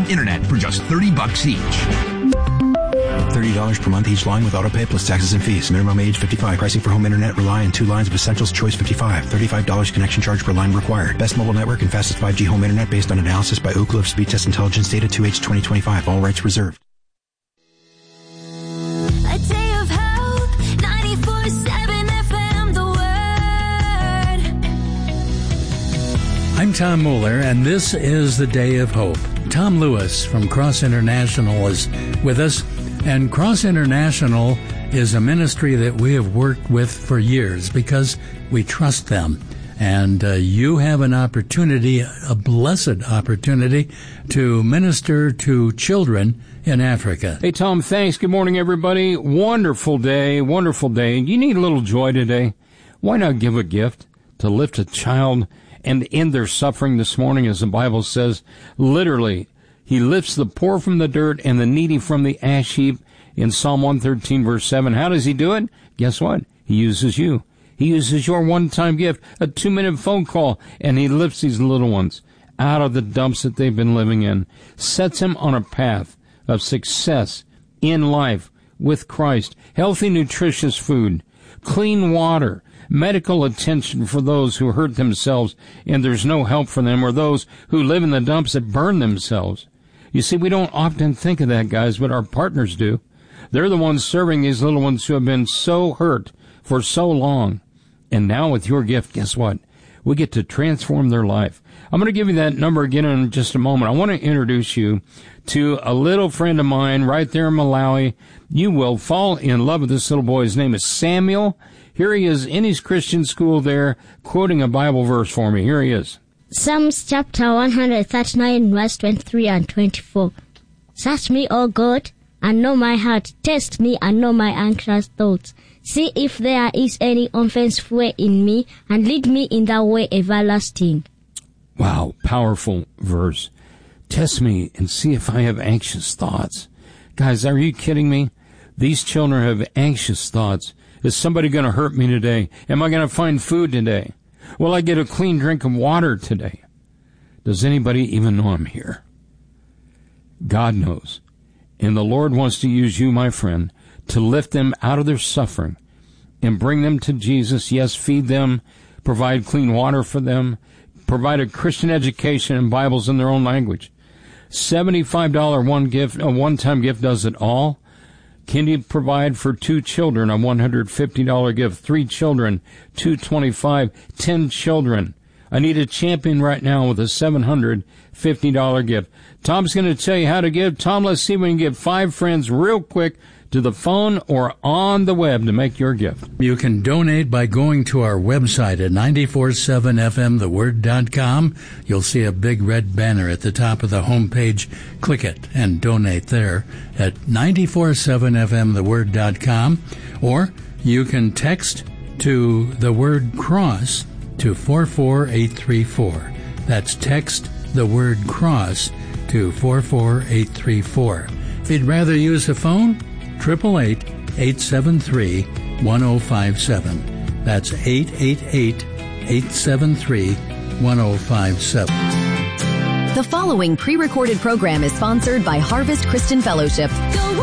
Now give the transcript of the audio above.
home internet for just $30 each. $30 per month each line with autopay plus taxes and fees. Minimum age 55. Pricing for home internet rely on 2 lines of Essentials Choice 55. $35 connection charge per line required. Best mobile network and fastest 5G home internet based on analysis by Oak Cliff Speed Test Intelligence data 2H2025. All rights reserved. A day of hope, 94.7 FM, The Word. I'm Tom Mueller, and this is the Day of Hope. Tom Lewis from Cross International is with us, and Cross International is a ministry that we have worked with for years because we trust them. And you have an opportunity, a blessed opportunity, to minister to children in Africa. Hey, Tom, thanks. Good morning, everybody. Wonderful day, wonderful day. You need a little joy today. Why not give a gift to lift a child and end their suffering this morning, as the Bible says? Literally, he lifts the poor from the dirt and the needy from the ash heap in Psalm 113, verse 7. How does he do it? Guess what? He uses you. He uses your one-time gift, a 2-minute phone call, and he lifts these little ones out of the dumps that they've been living in, sets them on a path of success in life with Christ, healthy, nutritious food, clean water, medical attention for those who hurt themselves and there's no help for them, or those who live in the dumps that burn themselves. You see, we don't often think of that, guys, but our partners do. They're the ones serving these little ones who have been so hurt for so long. And now with your gift, guess what? We get to transform their life. I'm going to give you that number again in just a moment. I want to introduce you to a little friend of mine right there in Malawi. You will fall in love with this little boy. His name is Samuel. Here he is in his Christian school there, quoting a Bible verse for me. Here he is. Psalms chapter 139, verse 23 and 24. Search me, O God, and know my heart. Test me and know my anxious thoughts. See if there is any offensive way in me, and lead me in the way everlasting. Wow, powerful verse. Test me and see if I have anxious thoughts. Guys, are you kidding me? These children have anxious thoughts. Is somebody going to hurt me today? Am I going to find food today? Will I get a clean drink of water today? Does anybody even know I'm here? God knows. And the Lord wants to use you, my friend, to lift them out of their suffering and bring them to Jesus. Yes, feed them, provide clean water for them, provide a Christian education and Bibles in their own language. $75 one-time gift does it all. Can you provide for 2 children a $150 gift? 3 children, $225, 10 children. I need a champion right now with a $750 gift. Tom's going to tell you how to give. Tom, let's see if we can get 5 friends real quick to the phone or on the web to make your gift. You can donate by going to our website at 947fmtheword.com. You'll see a big red banner at the top of the homepage. Click it and donate there at 947fmtheword.com. Or you can text to the word cross to 44834. That's text the word cross to 44834. If you'd rather use a phone, 888-873-1057. That's 888-873-1057. The following pre-recorded program is sponsored by Harvest Christian Fellowship. The